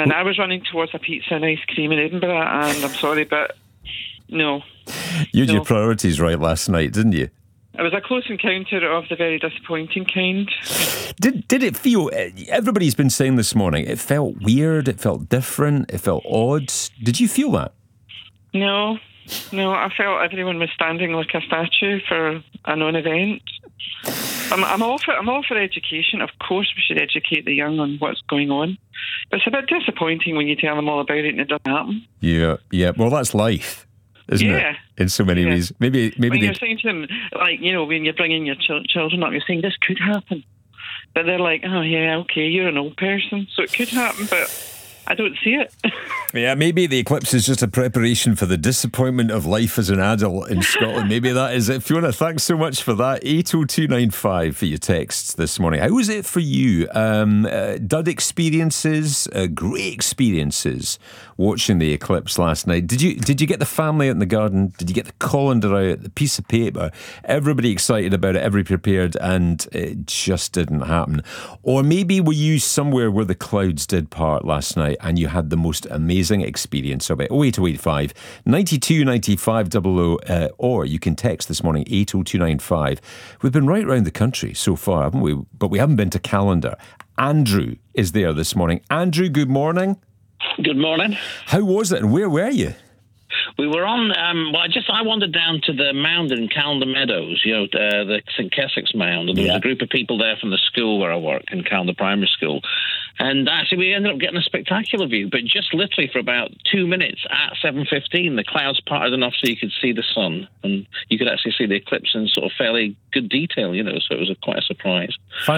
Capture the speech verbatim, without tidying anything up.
And I was running towards a pizza and ice cream in Edinburgh, and I'm sorry, but no. You had no. your priorities right last night, didn't you? It was a close encounter of the very disappointing kind. Did did it feel, everybody's been saying this morning, it felt weird, it felt different, it felt odd. Did you feel that? No, no, I felt everyone was standing like a statue for a non-event. I'm, I'm all for I'm all for education. Of course, we should educate the young on what's going on. But it's a bit disappointing when you tell them all about it and it doesn't happen. Yeah, yeah. Well, that's life, isn't yeah. it? In so many yeah. ways. Maybe, maybe when they... you're saying to them, like, you know, when you're bringing your ch- children up, you're saying this could happen, but they're like, oh yeah, okay, you're an old person, so it could happen, but I don't see it. Yeah, maybe the eclipse is just a preparation for the disappointment of life as an adult in Scotland. Maybe that is it. Fiona, thanks so much for that. eight oh two nine five for your texts this morning. How was it for you? Um, uh, dud experiences, uh, great experiences watching the eclipse last night. Did you did you get the family out in the garden? Did you get the colander out, the piece of paper? Everybody excited about it, everybody prepared, and it just didn't happen. Or maybe were you somewhere where the clouds did part last night and you had the most amazing experience of it? oh eight oh eight five, nine two nine five double oh, uh, or you can text this morning eight oh two nine five. We've been right around the country so far, haven't we? But we haven't been to Callander. Andrew is there this morning. Andrew, good morning. Good morning. How was it and where were you? We were on, um, well, I just, I wandered down to the mound in Callander Meadows, you know, uh, the Saint Keswick's mound, and there Yeah. was a group of people there from the school where I work, in Callander Primary School. And actually, we ended up getting a spectacular view, but just literally for about two minutes at seven fifteen, the clouds parted enough so you could see the sun, and you could actually see the eclipse in sort of fairly good detail, you know, so it was a, quite a surprise.